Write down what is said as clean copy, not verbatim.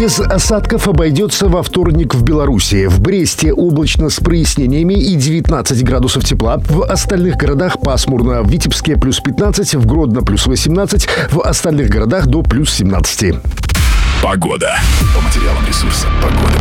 Без осадков обойдется во вторник в Беларуси. В Бресте облачно с прояснениями и 19 градусов тепла. В остальных городах пасмурно. В Витебске плюс 15, в Гродно плюс 18, в остальных городах до плюс 17. Погода. По материалам ресурса «Погода.ру».